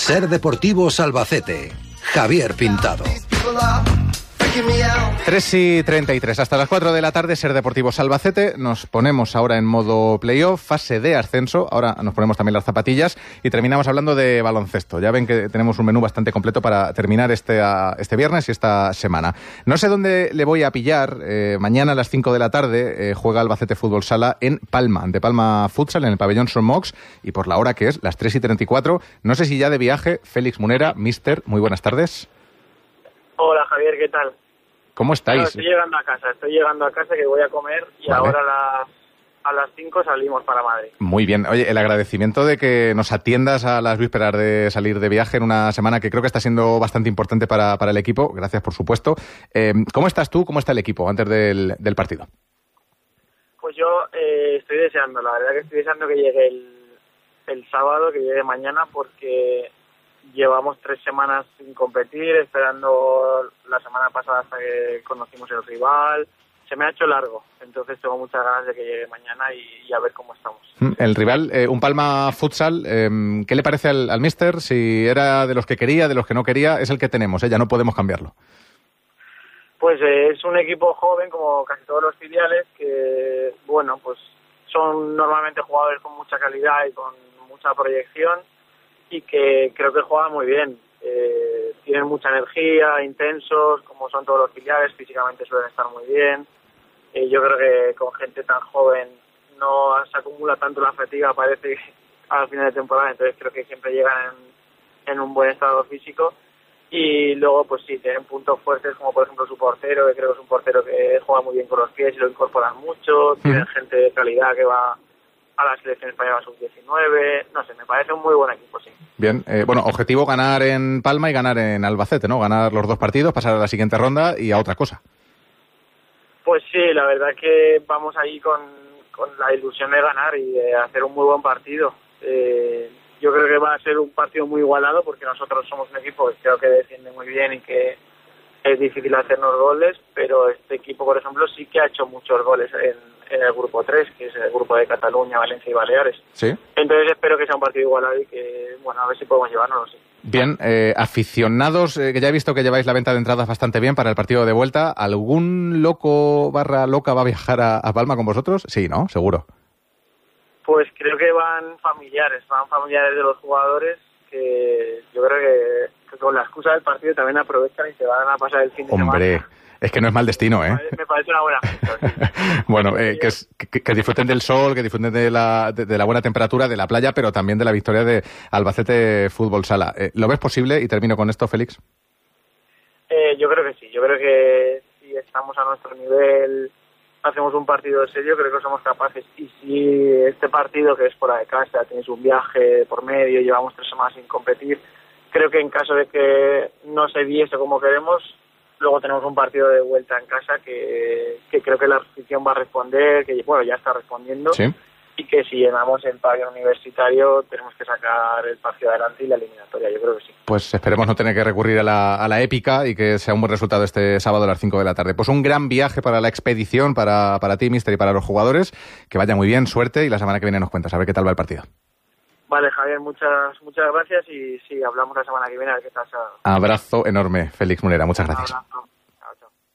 Ser Deportivos Albacete. Javier Pintado. 3:33, hasta las 4 de la tarde, Ser Deportivos Albacete. Nos ponemos ahora en modo playoff, fase de ascenso. Ahora nos ponemos también las zapatillas y terminamos hablando de baloncesto. Ya ven que tenemos un menú bastante completo para terminar este viernes y esta semana. No sé dónde le voy a pillar. Mañana a las 5 de la tarde juega Albacete Fútbol Sala en Palma, ante Palma Futsal, en el pabellón Son Mox, y por la hora que es, las 3:34. No sé si ya de viaje, Félix Munera, mister, muy buenas tardes. Hola Javier, ¿qué tal? ¿Cómo estáis? Estoy llegando a casa que voy a comer y vale. Ahora a las 5 salimos para Madrid. Muy bien. Oye, el agradecimiento de que nos atiendas a las vísperas de salir de viaje en una semana que creo que está siendo bastante importante para el equipo. Gracias, por supuesto. ¿Cómo estás tú? ¿Cómo está el equipo antes del partido? Pues yo estoy deseando, la verdad que estoy deseando que llegue el sábado, que llegue mañana, porque llevamos 3 semanas sin competir, esperando la semana pasada hasta que conocimos el rival. Se me ha hecho largo, entonces tengo muchas ganas de que llegue mañana y a ver cómo estamos. El rival, un Palma Futsal, ¿qué le parece al míster? Si era de los que quería, de los que no quería, es el que tenemos, ya no podemos cambiarlo. Pues es un equipo joven, como casi todos los filiales, que, bueno, pues son normalmente jugadores con mucha calidad y con mucha proyección, y que creo que juegan muy bien. Tienen mucha energía, intensos, como son todos los filiales, físicamente suelen estar muy bien. Yo creo que con gente tan joven no se acumula tanto la fatiga, parece, al final de temporada, entonces creo que siempre llegan en un buen estado físico. Y luego, pues sí, tienen puntos fuertes, como por ejemplo su portero, que creo que es un portero que juega muy bien con los pies y lo incorporan mucho. Tienen gente de calidad que va a la selección española sub-19, no sé, me parece un muy buen equipo, sí. Bien, bueno, objetivo ganar en Palma y ganar en Albacete, ¿no? Ganar los 2 partidos, pasar a la siguiente ronda y a otra cosa. Pues sí, la verdad que vamos ahí con la ilusión de ganar y de hacer un muy buen partido. Yo creo que va a ser un partido muy igualado, porque nosotros somos un equipo que creo que defiende muy bien y que es difícil hacernos goles, pero este equipo, por ejemplo, sí que ha hecho muchos goles en el grupo 3, que es el grupo de Cataluña, Valencia y Baleares. Sí. Entonces espero que sea un partido igualado y que, bueno, a ver si podemos llevárnoslo, sí. Bien, aficionados, que ya he visto que lleváis la venta de entradas bastante bien para el partido de vuelta. ¿Algún loco / loca va a viajar a Palma con vosotros? Sí, ¿no? Seguro. Pues creo que van familiares de los jugadores, que yo creo que con la excusa del partido también aprovechan y se van a pasar el fin de semana. Hombre, es que no es mal destino, ¿eh? Me parece una buena fiesta, sí. Bueno, que disfruten del sol, que disfruten de la buena temperatura, de la playa, pero también de la victoria de Albacete Fútbol Sala. ¿Lo ves posible? Y termino con esto, Félix. Yo creo que sí. Yo creo que si estamos a nuestro nivel, hacemos un partido serio, creo que somos capaces. Y si este partido, que es fuera de casa, tienes un viaje por medio, llevamos 3 semanas sin competir, creo que en caso de que no se diese como queremos, luego tenemos un partido de vuelta en casa que creo que la afición va a responder, que bueno, ya está respondiendo. Sí. Y que si llenamos el pabellón universitario tenemos que sacar el partido adelante y la eliminatoria, yo creo que sí. Pues esperemos no tener que recurrir a la épica y que sea un buen resultado este sábado a las 5 de la tarde. Pues un gran viaje para la expedición, para ti, mister, y para los jugadores. Que vaya muy bien, suerte, y la semana que viene nos cuentas a ver qué tal va el partido. Vale, Javier, muchas gracias y sí, hablamos la semana que viene a ver qué tal. Abrazo enorme, Félix Munera, muchas gracias. Abrazo.